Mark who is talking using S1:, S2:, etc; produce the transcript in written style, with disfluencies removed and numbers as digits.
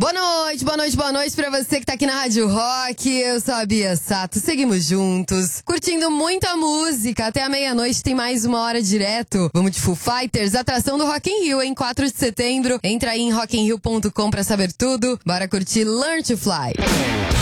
S1: Boa noite pra você que tá aqui na Rádio Rock. Eu sou a Bia Sato, seguimos juntos, curtindo muita música. Até a meia-noite tem mais uma hora direto. Vamos de Foo Fighters, atração do Rock in Rio, em 4 de setembro. Entra aí em rockinrio.com pra saber tudo. Bora curtir Learn to Fly.